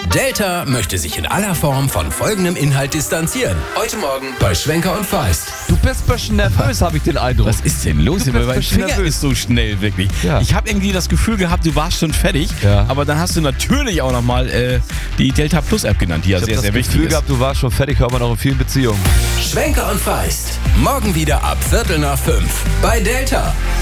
Delta möchte sich in aller Form von folgendem Inhalt distanzieren. Heute Morgen bei Schwenker und Feist. Du bist ein bisschen nervös, habe ich den Eindruck. Was ist denn los? Du bist Mein Finger nervös. ist so schnell, wirklich. Ja. Ich habe irgendwie das Gefühl gehabt, du warst schon fertig. Ja. Aber dann hast du natürlich auch nochmal die Delta Plus App genannt, die ja Ich sehr, habe sehr das wichtig Gefühl ist. gehabt, du warst schon fertig, hört man auch in vielen Beziehungen. Schwenker und Feist. Morgen wieder ab 4:45 bei Delta.